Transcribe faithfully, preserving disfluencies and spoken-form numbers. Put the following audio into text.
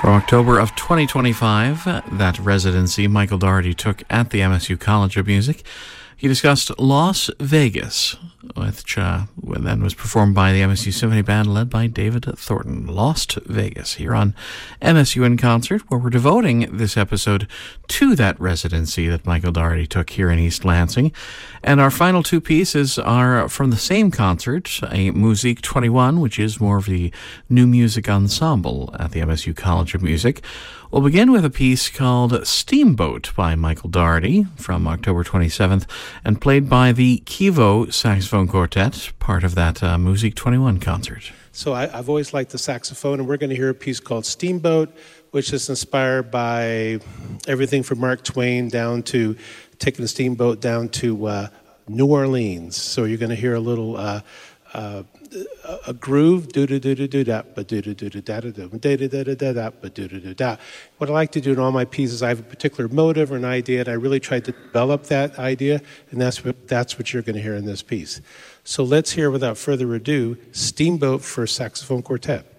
From October of twenty twenty-five, that residency Michael Daugherty took at the M S U College of Music. He discussed Las Vegas, which uh, then was performed by the M S U Symphony Band led by David Thornton. Lost Vegas, here on M S U in Concert, where we're devoting this episode to that residency that Michael Daugherty took here in East Lansing. And our final two pieces are from the same concert, a Musique twenty-one, which is more of the new music ensemble at the M S U College of Music. We'll begin with a piece called Steamboat by Michael Daugherty from October twenty-seventh and played by the Kivo Saxophone Quartet, part of that uh, Musique twenty-one concert. So I, I've always liked the saxophone, and we're going to hear a piece called Steamboat, which is inspired by everything from Mark Twain down to taking a steamboat down to uh, New Orleans. So you're going to hear a little uh, uh, a groove, do do do do do da, but do do do do da da da da da da da da, but do do do da. What I like to do in all my pieces, I have a particular motive or an idea, and I really try to develop that idea, and that's what that's what you're going to hear in this piece. So let's hear, without further ado, Steamboat for Saxophone Quartet.